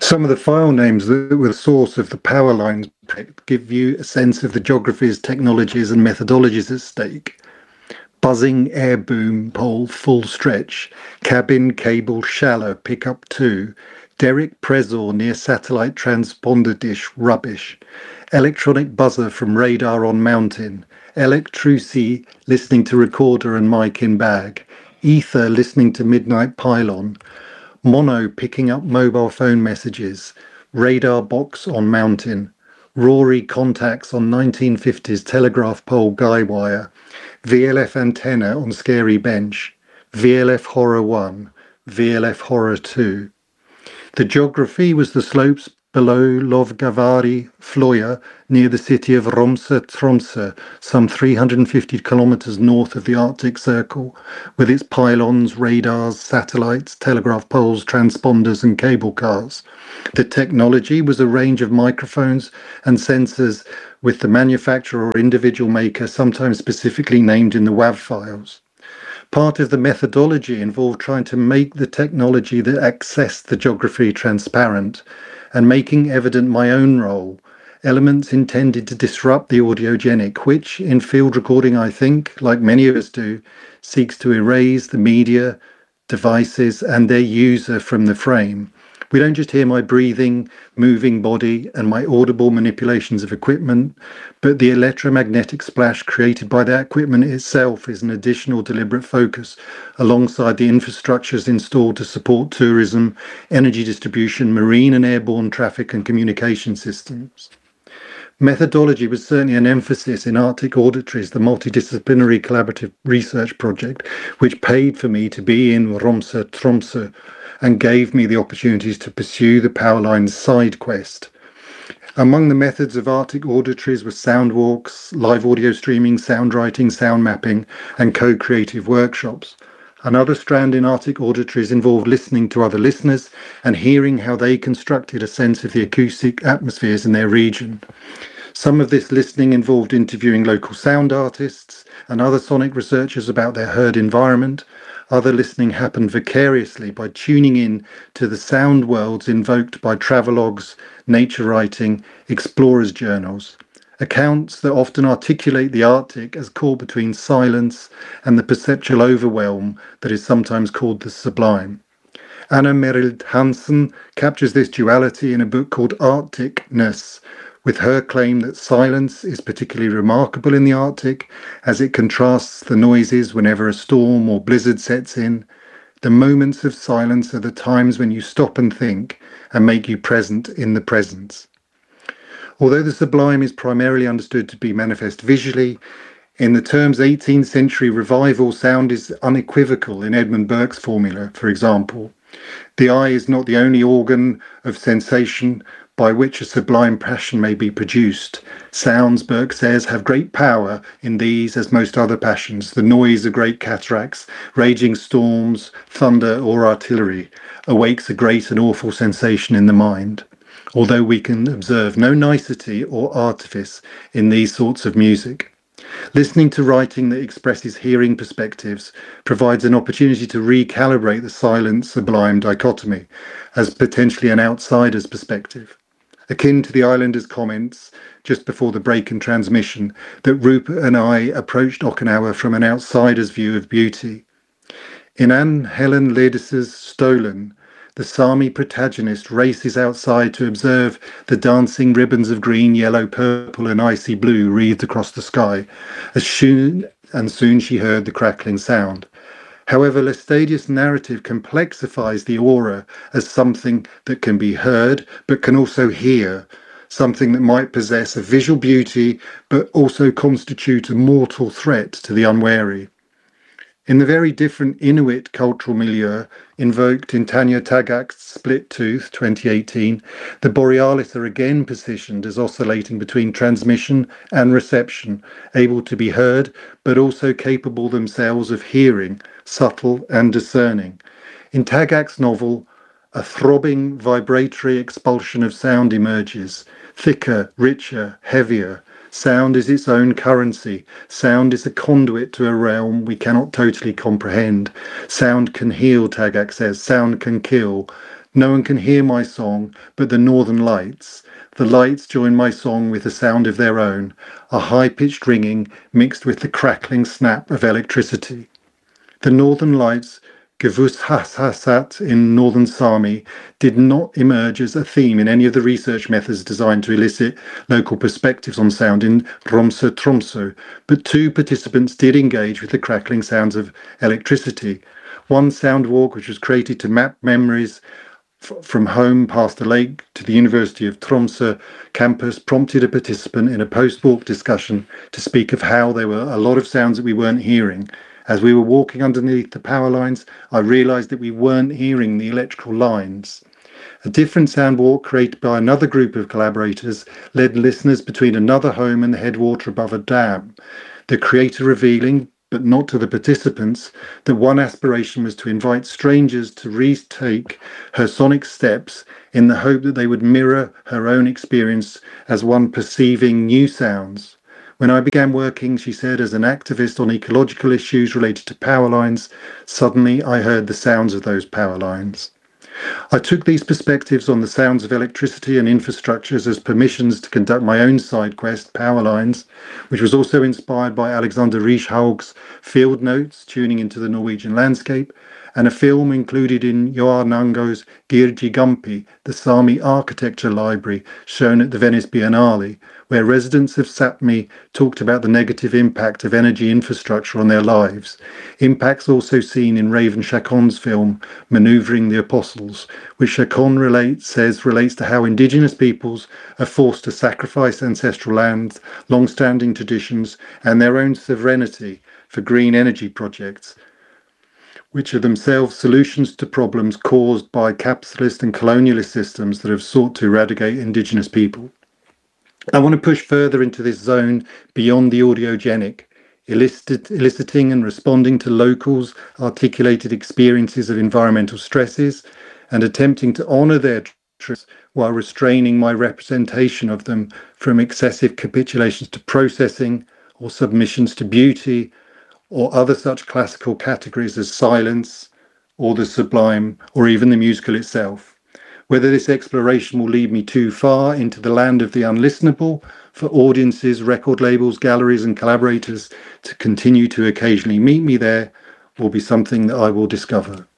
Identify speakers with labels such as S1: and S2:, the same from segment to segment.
S1: Some of the file names that were the source of the power lines give you a sense of the geographies, technologies, and methodologies at stake. Buzzing air boom pole full stretch, cabin cable shallow pickup 2, Derek Prezor near satellite transponder dish rubbish, electronic buzzer from radar on mountain, Electruci listening to recorder and mic in bag, Ether listening to midnight pylon, Mono picking up mobile phone messages, radar box on mountain, Rory contacts on 1950s telegraph pole guy wire, VLF antenna on scary bench, VLF horror 1, VLF horror 2. The geography was the slopes below Lovgavari, Floya, near the city of Romsa Tromsø, some 350 kilometers north of the Arctic Circle, with its pylons, radars, satellites, telegraph poles, transponders, and cable cars. The technology was a range of microphones and sensors, with the manufacturer or individual maker sometimes specifically named in the WAV files. Part of the methodology involved trying to make the technology that accessed the geography transparent and making evident my own role, elements intended to disrupt the audiogenic, which in field recording, I think, like many of us do, seeks to erase the media, devices, and their user from the frame. We don't just hear my breathing, moving body and my audible manipulations of equipment, but the electromagnetic splash created by that equipment itself is an additional deliberate focus alongside the infrastructures installed to support tourism, energy distribution, marine and airborne traffic and communication systems. Methodology was certainly an emphasis in Arctic Auditories, the multidisciplinary collaborative research project, which paid for me to be in Romsa Tromsø and gave me the opportunities to pursue the Powerline's side quest. Among the methods of Arctic Auditories were sound walks, live audio streaming, sound writing, sound mapping, and co-creative workshops. Another strand in Arctic Auditories involved listening to other listeners and hearing how they constructed a sense of the acoustic atmospheres in their region. Some of this listening involved interviewing local sound artists and other sonic researchers about their heard environment. Other listening happened vicariously by tuning in to the sound worlds invoked by travelogues, nature writing, explorers' journals, accounts that often articulate the Arctic as caught between silence and the perceptual overwhelm that is sometimes called the sublime. Anna Merild Hansen captures this duality in a book called Arcticness, with her claim that silence is particularly remarkable in the Arctic as it contrasts the noises whenever a storm or blizzard sets in. The moments of silence are the times when you stop and think and make you present in the presence. Although the sublime is primarily understood to be manifest visually, in the terms 18th century revival, sound is unequivocal in Edmund Burke's formula, for example. The eye is not the only organ of sensation by which a sublime passion may be produced. Sounds, Burke says, have great power in these as most other passions. The noise of great cataracts, raging storms, thunder or artillery awakes a great and awful sensation in the mind. Although we can observe no nicety or artifice in these sorts of music. Listening to writing that expresses hearing perspectives provides an opportunity to recalibrate the silent-sublime dichotomy as potentially an outsider's perspective, akin to the Islanders' comments just before the break in transmission that Rupert and I approached Okinawa from an outsider's view of beauty. In Anne Helen Ledis's Stolen, the Sami protagonist races outside to observe the dancing ribbons of green, yellow, purple and icy blue wreathed across the sky, soon she heard the crackling sound. However, Lestadius' narrative complexifies the aura as something that can be heard but can also hear, something that might possess a visual beauty but also constitute a mortal threat to the unwary. In the very different Inuit cultural milieu invoked in Tanya Tagak's Split Tooth 2018, the Borealis are again positioned as oscillating between transmission and reception, able to be heard, but also capable themselves of hearing, subtle and discerning. In Tagak's novel, a throbbing, vibratory expulsion of sound emerges, thicker, richer, heavier. Sound is its own currency. Sound is a conduit to a realm we cannot totally comprehend. Sound can heal, Tagak says. Sound can kill. No one can hear my song but the northern lights. The lights join my song with a sound of their own, a high-pitched ringing mixed with the crackling snap of electricity. The northern lights, Gevushasat in northern Sami, did not emerge as a theme in any of the research methods designed to elicit local perspectives on sound in Tromsø, Tromsø, but two participants did engage with the crackling sounds of electricity. One sound walk, which was created to map memories from home past the lake to the University of Tromsø campus, prompted a participant in a post-walk discussion to speak of how there were a lot of sounds that we weren't hearing. As we were walking underneath the power lines, I realised that we weren't hearing the electrical lines. A different sound walk created by another group of collaborators led listeners between another home and the headwater above a dam. The creator revealing, but not to the participants, that one aspiration was to invite strangers to retake her sonic steps in the hope that they would mirror her own experience as one perceiving new sounds. When I began working, she said, as an activist on ecological issues related to power lines, suddenly I heard the sounds of those power lines. I took these perspectives on the sounds of electricity and infrastructures as permissions to conduct my own side quest, Power Lines, which was also inspired by Alexander Rieshaug's field notes, tuning into the Norwegian landscape, and a film included in Joar Nango's Girji Gampi, the Sami Architecture Library, shown at the Venice Biennale, where residents of Sápmi talked about the negative impact of energy infrastructure on their lives. Impacts also seen in Raven Chacon's film, Manoeuvring the Apostles, which Chacon relates to how indigenous peoples are forced to sacrifice ancestral lands, long-standing traditions, and their own sovereignty for green energy projects, which are themselves solutions to problems caused by capitalist and colonialist systems that have sought to eradicate indigenous people. I want to push further into this zone beyond the audiogenic, eliciting and responding to locals' articulated experiences of environmental stresses and attempting to honour their truths while restraining my representation of them from excessive capitulations to processing or submissions to beauty or other such classical categories as silence or the sublime or even the musical itself. Whether this exploration will lead me too far into the land of the unlistenable for audiences, record labels, galleries and collaborators to continue to occasionally meet me there will be something that I will discover.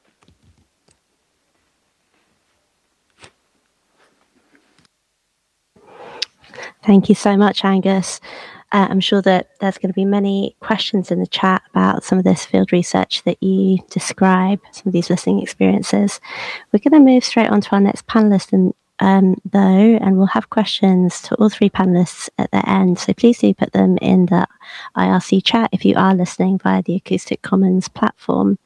S2: Thank you so much, Angus. I'm sure that there's going to be many questions in the chat about some of this field research that you describe, some of these listening experiences. We're going to move straight on to our next panelist, and we'll have questions to all three panelists at the end. So please do put them in the IRC chat if you are listening via the Acoustic Commons platform.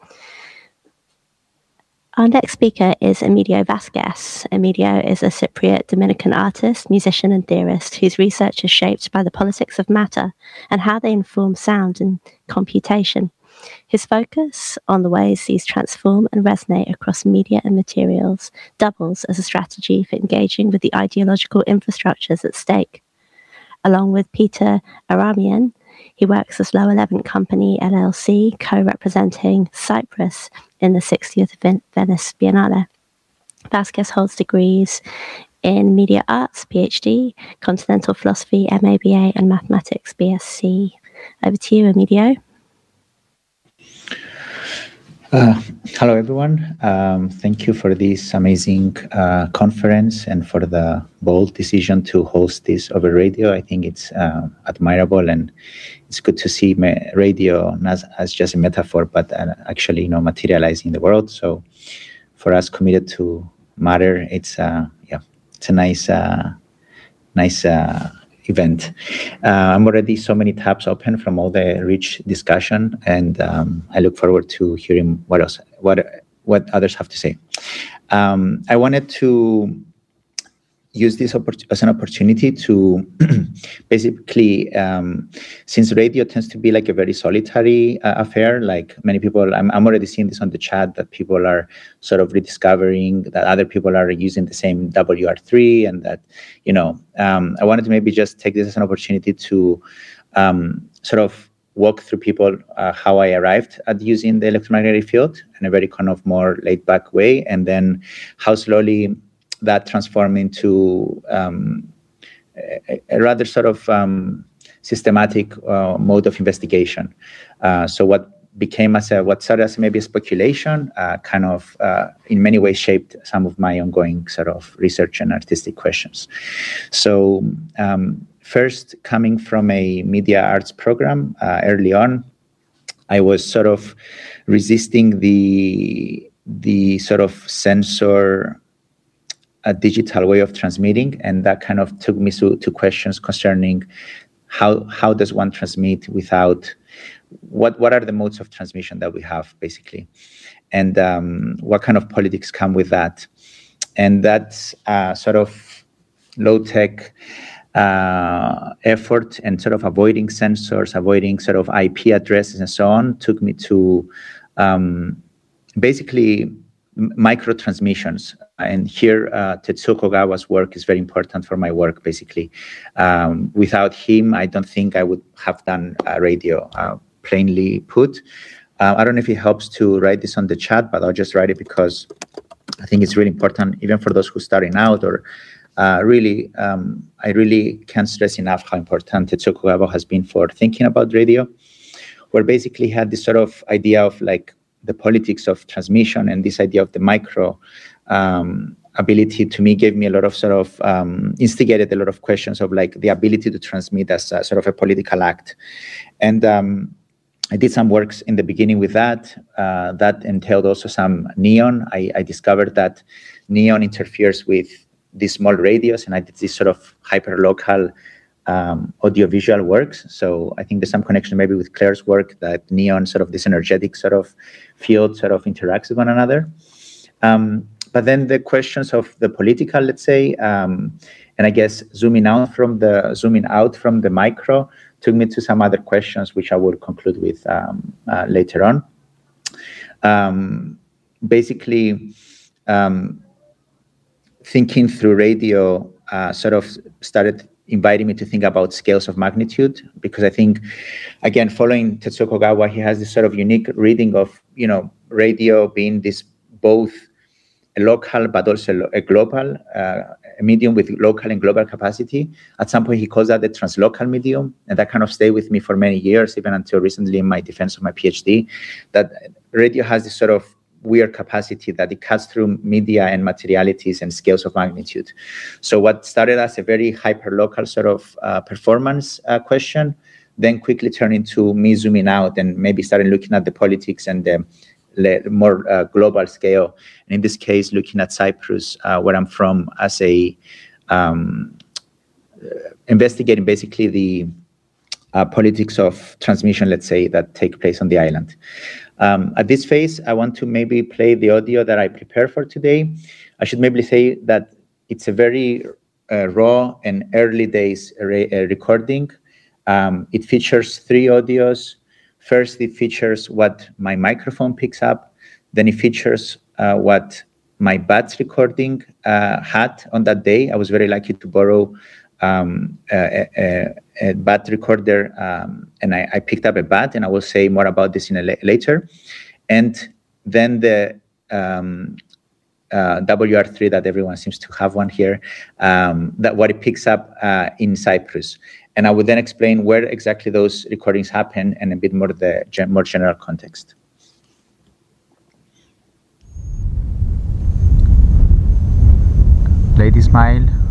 S2: Our next speaker is Emilio Vasquez. Emilio is a Cypriot Dominican artist, musician and theorist whose research is shaped by the politics of matter and how they inform sound and computation. His focus on the ways these transform and resonate across media and materials doubles as a strategy for engaging with the ideological infrastructures at stake. Along with Peter Aramian, he works as Low 11 Company LLC, co-representing Cyprus in the 60th Venice Biennale. Vasquez holds degrees in Media Arts, PhD, Continental Philosophy, MABA, and Mathematics, BSc. Over to you, Emilio.
S3: Hello, everyone. Thank you for this amazing conference and for the bold decision to host this over radio. I think it's admirable, and it's good to see radio not as just a metaphor, but actually, materializing in the world. So, for us committed to matter, it's a nice event. I'm already so many tabs open from all the rich discussion, and I look forward to hearing what others have to say. I wanted to use this as an opportunity to basically, since radio tends to be like a very solitary affair, like many people, I'm already seeing this on the chat, that people are sort of rediscovering that other people are using the same WR3, and that, I wanted to maybe just take this as an opportunity to sort of walk through people how I arrived at using the electromagnetic field in a very kind of more laid-back way, and then how slowly that transformed into a rather sort of systematic mode of investigation. So what became what started as maybe a speculation, kind of in many ways shaped some of my ongoing sort of research and artistic questions. So first, coming from a media arts program early on, I was sort of resisting the sort of censor a digital way of transmitting, and that kind of took me to questions concerning how does one transmit without what are the modes of transmission that we have, basically, and what kind of politics come with that. And that sort of low-tech effort and sort of avoiding censors, avoiding sort of IP addresses and so on, took me to basically micro transmissions. And here, Tetsuo Kogawa's work is very important for my work, basically. Without him, I don't think I would have done radio, plainly put. I don't know if it helps to write this on the chat, but I'll just write it because I think it's really important, even for those who are starting out, or I really can't stress enough how important Tetsuo Kogawa has been for thinking about radio, where basically had this sort of idea of like the politics of transmission, and this idea of the micro ability, to me, gave me a lot of sort of instigated a lot of questions of like the ability to transmit as a, sort of a political act. And I did some works in the beginning with that. That entailed also some neon. I discovered that neon interferes with these small radios, and I did this sort of hyper-local audiovisual works. So I think there's some connection maybe with Claire's work, that neon, sort of this energetic sort of field, sort of interacts with one another. But then the questions of the political, let's say, and I guess zooming out from the micro took me to some other questions, which I will conclude with later on. Basically, thinking through radio sort of started inviting me to think about scales of magnitude, because I think, again, following Tetsuo Kogawa, he has this sort of unique reading of, radio being this both a local but also a global, a medium with local and global capacity. At some point, he calls that the translocal medium, and that kind of stayed with me for many years, even until recently in my defense of my PhD, that radio has this sort of weird capacity that it cuts through media and materialities and scales of magnitude. So what started as a very hyper-local sort of performance question, then quickly turned into me zooming out and maybe started looking at the politics and the more global scale. And in this case, looking at Cyprus, where I'm from, as a investigating basically the politics of transmission, let's say, that take place on the island. At this phase, I want to maybe play the audio that I prepared for today. I should maybe say that it's a very raw and early days recording. It features 3 audios. First, it features what my microphone picks up. Then it features what my BATS recording had on that day. I was very lucky to borrow a BAT recorder, and I picked up a BAT, and I will say more about this later. And then the WR3, that everyone seems to have one here, that what it picks up in Cyprus. And I would then explain where exactly those recordings happen and a bit more the more general context. Lady Smile.